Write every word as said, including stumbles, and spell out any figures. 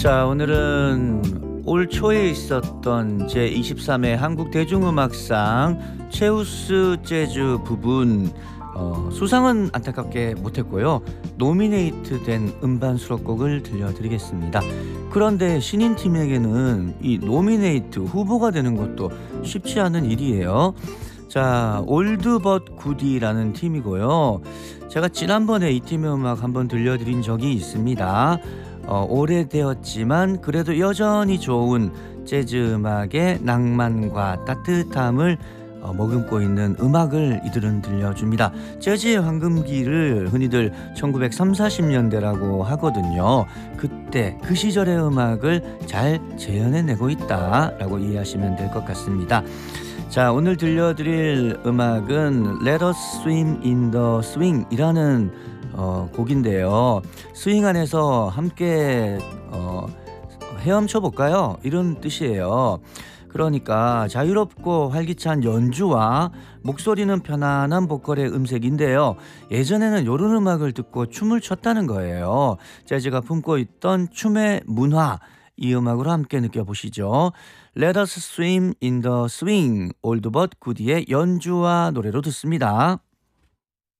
자, 오늘은 올 초에 있었던 제이십삼 회 한국대중음악상 최우수 재즈 부분 어, 수상은 안타깝게 못했고요. 노미네이트된 음반 수록곡을 들려드리겠습니다. 그런데 신인팀에게는 이 노미네이트 후보가 되는 것도 쉽지 않은 일이에요. 자, 올드벗 구디라는 팀이고요. 제가 지난번에 이 팀의 음악 한번 들려드린 적이 있습니다. 어, 오래되었지만 그래도 여전히 좋은 재즈 음악의 낭만과 따뜻함을 어, 머금고 있는 음악을 이들은 들려줍니다. 재즈의 황금기를 흔히들 천구백삼십, 사십 년대라고 하거든요. 그때 그 시절의 음악을 잘 재현해내고 있다라고 이해하시면 될 것 같습니다. 자, 오늘 들려드릴 음악은 Let Us Swim in the Swing 이라는 어, 곡인데요. 스윙 안에서 함께 어, 헤엄쳐 볼까요? 이런 뜻이에요. 그러니까 자유롭고 활기찬 연주와 목소리는 편안한 보컬의 음색인데요. 예전에는 이런 음악을 듣고 춤을 췄다는 거예요. 재즈가 품고 있던 춤의 문화, 이 음악으로 함께 느껴보시죠. Let us swim in the swing, 올드벗 구디의 연주와 노래로 듣습니다.